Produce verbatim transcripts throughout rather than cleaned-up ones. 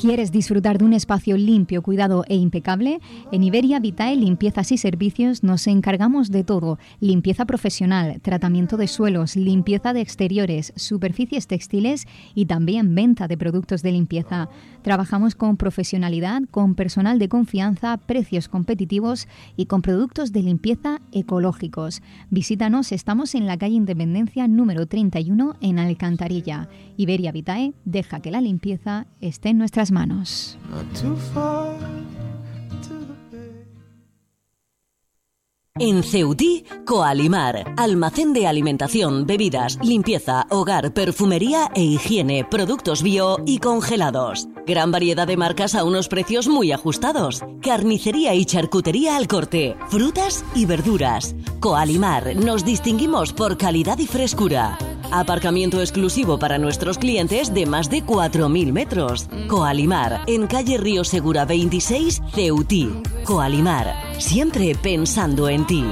¿Quieres disfrutar de un espacio limpio, cuidado e impecable? En Iberia Vitae Limpiezas y Servicios nos encargamos de todo. Limpieza profesional, tratamiento de suelos, limpieza de exteriores, superficies textiles y también venta de productos de limpieza. Trabajamos con profesionalidad, con personal de confianza, precios competitivos y con productos de limpieza ecológicos. Visítanos, estamos en la calle Independencia número treinta y uno en Alcantarilla. Iberia Vitae deja que la limpieza esté en nuestras manos. En Ceutí, Coalimar, almacén de alimentación, bebidas, limpieza, hogar, perfumería e higiene, productos bio y congelados. Gran variedad de marcas a unos precios muy ajustados. Carnicería y charcutería al corte, frutas y verduras. Coalimar, nos distinguimos por calidad y frescura. Aparcamiento exclusivo para nuestros clientes de más de cuatro mil metros. Coalimar, en calle Río Segura veintiséis, Ceutí. Coalimar, siempre pensando en ti.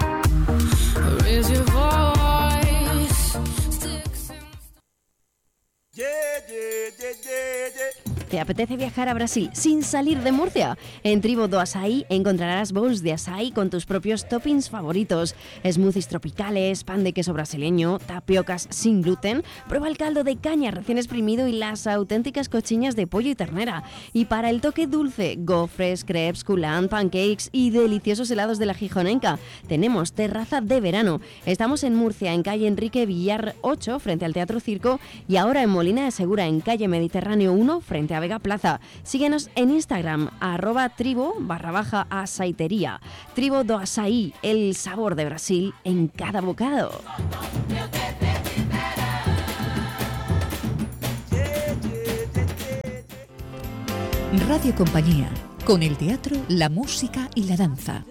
¿Te apetece viajar a Brasil sin salir de Murcia? En Tribo do Açaí encontrarás bowls de açaí con tus propios toppings favoritos, smoothies tropicales, pan de queso brasileño, tapiocas sin gluten, prueba el caldo de caña recién exprimido y las auténticas cochiñas de pollo y ternera. Y para el toque dulce, gofres, crepes, coulant, pancakes y deliciosos helados de la Gijonenca. Tenemos terraza de verano. Estamos en Murcia, en calle Enrique Villar ocho, frente al Teatro Circo, y ahora en Molina de Segura, en calle Mediterráneo uno, frente a Vega Plaza. Síguenos en Instagram, arroba tribo barra baja asaitería. Tribo do Açaí, el sabor de Brasil en cada bocado. Radio Compañía, con el teatro, la música y la danza.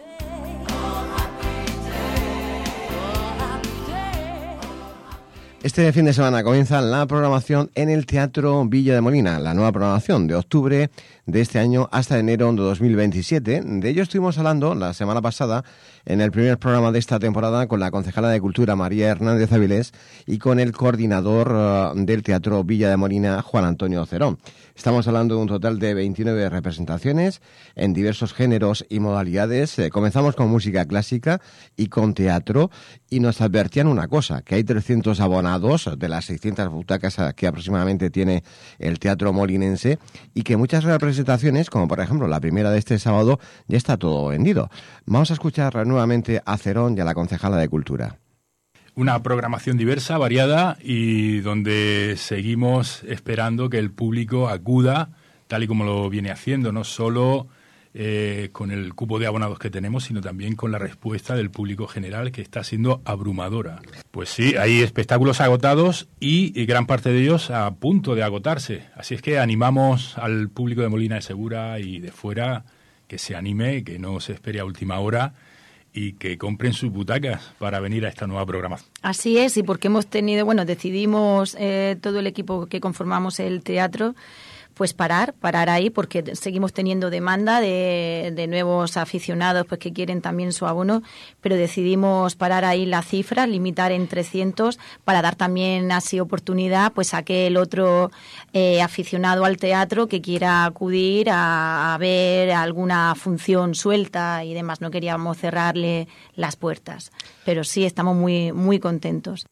Este fin de semana comienza la programación en el Teatro Villa de Molina, la nueva programación de octubre de este año hasta enero de dos mil veintisiete. De ello estuvimos hablando la semana pasada en el primer programa de esta temporada con la concejala de Cultura María Hernández Avilés y con el coordinador uh, del Teatro Villa de Molina, Juan Antonio Cerón. Estamos hablando de un total de veintinueve representaciones en diversos géneros y modalidades. Eh, comenzamos con música clásica y con teatro, y nos advertían una cosa, que hay trescientos abonados de las seiscientas butacas que aproximadamente tiene el Teatro Molinense, y que muchas representaciones, como por ejemplo la primera de este sábado, ya está todo vendido. Vamos a escuchar nuevamente a Cerón y a la concejala de Cultura. Una programación diversa, variada, y donde seguimos esperando que el público acuda tal y como lo viene haciendo, no solo eh, con el cupo de abonados que tenemos, sino también con la respuesta del público general, que está siendo abrumadora. Pues sí, hay espectáculos agotados y, y gran parte de ellos a punto de agotarse. Así es que animamos al público de Molina de Segura y de fuera que se anime, que no se espere a última hora y que compren sus butacas para venir a esta nueva programación. Así es, y porque hemos tenido, bueno, decidimos eh, todo el equipo que conformamos el teatro, pues parar, parar ahí, porque seguimos teniendo demanda de, de nuevos aficionados pues que quieren también su abono, pero decidimos parar ahí la cifra, limitar en trescientos, para dar también así oportunidad pues a aquel otro eh, aficionado al teatro que quiera acudir a, a ver alguna función suelta y demás. No queríamos cerrarle las puertas, pero sí estamos muy, muy contentos.